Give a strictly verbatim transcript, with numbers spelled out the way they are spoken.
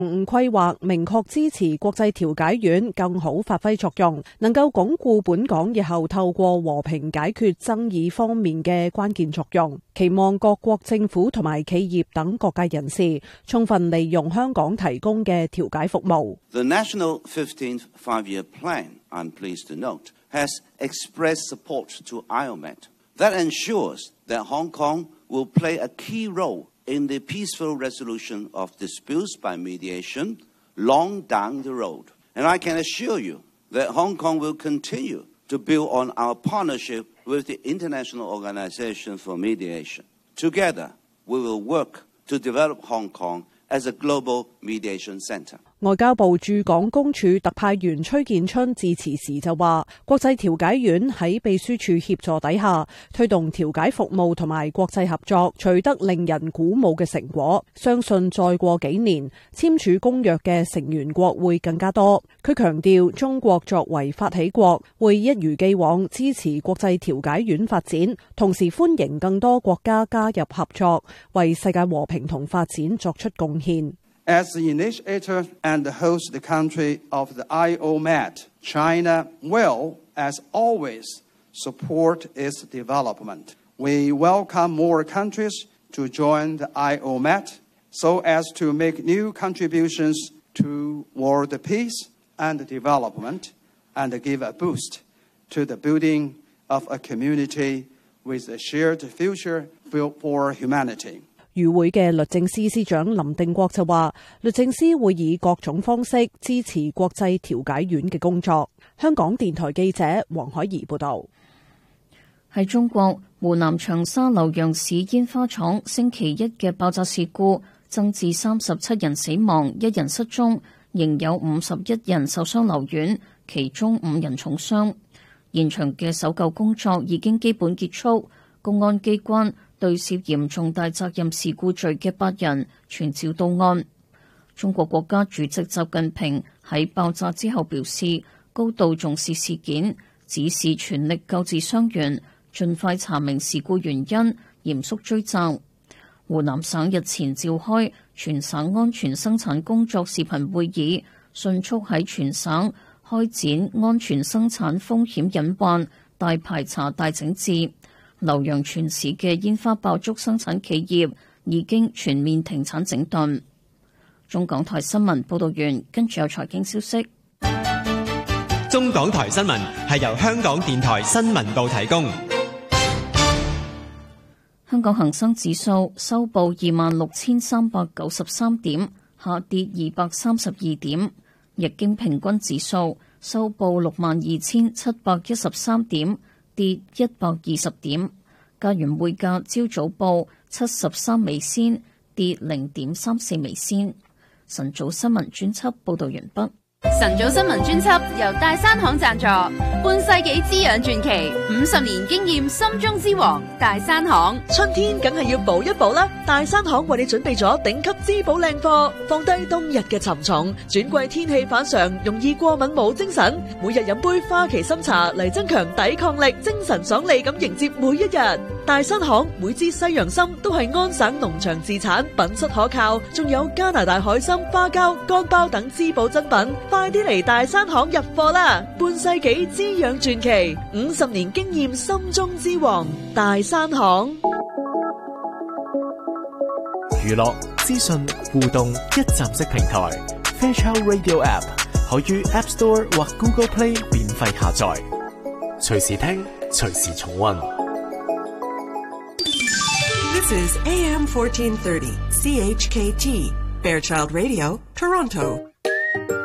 誤規劃明確支持國際調解院更好發揮作用，能夠鞏固本港日後透過和平解決爭議方面嘅關鍵作用。期望各國政府同埋企業等各界人士充分利用香港提供嘅調解服務。 The National fifteenth Five-Year Plan, I'm pleased to note, has expressed support to I O M A T. That ensures that Hong Kong will play a key role in the peaceful resolution of disputes by mediation long down the road. And I can assure you that Hong Kong will continue to build on our partnership with the International Organization for Mediation. Together, we will work to develop Hong Kong as a global mediation center. 外交部駐港公署特派員崔建春致辭時就話，國際調解院喺秘書處協助底下，推動調解服務同埋國際合作取得令人鼓舞嘅成果，相信再過幾年，簽署公約嘅成員國會更加多。佢強調，中國作為發起國，會一如既往支持國際調解院發展，同時歡迎更多國家加入合作，為世界和平同發展作出貢獻。 As the initiator and the host country of the I O M A T, China will, as always, support its development. We welcome more countries to join the I O M A T so as to make new contributions to world peace and development and give a boost to the building of a community with a shared future for humanity. 與會嘅律政司司長林定國就話，律政司會以各種方式支持國際調解院嘅工作。香港電台記者黃海怡報道。 喺中國湖南長沙瀏陽市煙花廠星期一嘅爆炸事故，增至三十七人死亡，一人失蹤，仍有五十一人受傷留院，其中五人重傷。現場嘅搜救工作已經基本結束，公安機關對涉嫌重大責任事故罪嘅八人傳召到案。中國國家主席習近平喺爆炸之後表示，高度重視事件，指示全力救治傷員，盡快查明事故原因，嚴肅追責。湖南省日前召開全省安全生產工作視頻會議，迅速喺全省開展安全生產風險隱患大排查大整治。瀏陽全市嘅煙花爆竹生產企業已經全面停產整頓。中港台新聞報道完，跟住有財經消息。 中港台新聞係由香港電台新聞部提供。 香港恒生指數收報二萬六千三百九十三點，下跌二百三十二點。日經平均指數收報六萬二千七百一十三點，跌一百二十點。加元匯價朝早報七十三美仙，跌零點三四美仙。晨早新聞專輯報道完畢。 晨早新聞專輯由大山行贊助，半世紀滋養傳奇，五十年經驗，心中之王大山行。 春天梗係要補一補啦，大山行為你準備咗頂級滋補靚貨，放低冬日嘅沉重，轉季天氣反常，容易過敏冇精神，每日飲杯花旗參茶嚟增強抵抗力，精神爽利咁迎接每一日。大山行每支西洋參都係安省農場自產，品質可靠，仲有加拿大海參、花膠、乾包等滋補珍品。快啲嚟大山行入貨啦！半世紀滋養傳奇，五十年經驗，心中之王，大山行。 娛樂、資訊、互動一站式平台 Fairchild Radio App 可於 App Store 或 Google Play 免費下載，隨時聽，隨時重溫。 This is A M fourteen thirty C H K T Fairchild Radio, Toronto.